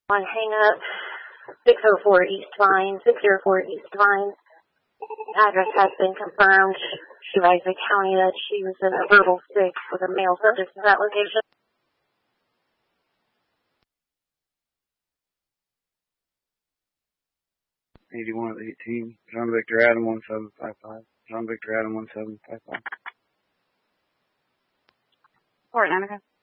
On hang up, 604 East Vine, 604 East Vine. Address has been confirmed. She advised the county that she was in a verbal fix with a mail service to that location. 81 of 18. John Victor Adam 1755. John Victor Adam 1755. Fort Anaheim.